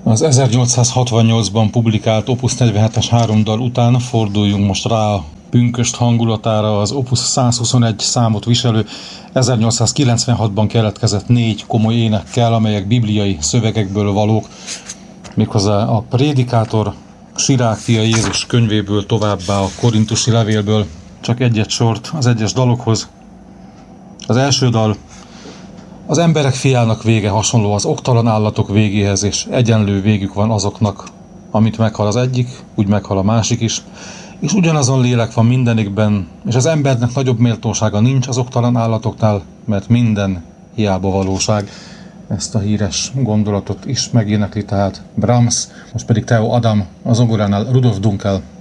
Az 1868-ban publikált Opus 47-es 3 dal után forduljunk most rá a pünkösd hangulatára. Az Opus 121 számot viselő 1896-ban keletkezett 4 komoly énekkel, amelyek bibliai szövegekből valók, méghozzá a Prédikátor, Sirák fia Jézus könyvéből, továbbá a Korintusi levélből. Csak egy-egy sort az egyes dalokhoz. Az első dal: az emberek fiának vége hasonló az oktalan állatok végéhez, és egyenlő végük van azoknak, amit meghal az egyik, úgy meghal a másik is, és ugyanazon lélek van mindenikben, és az embernek nagyobb méltósága nincs az oktalan állatoknál, mert minden hiába valóság. Ezt a híres gondolatot is megénekli tehát Brahms, most pedig Theo Adam, a zongoránál Rudolf Dunkel.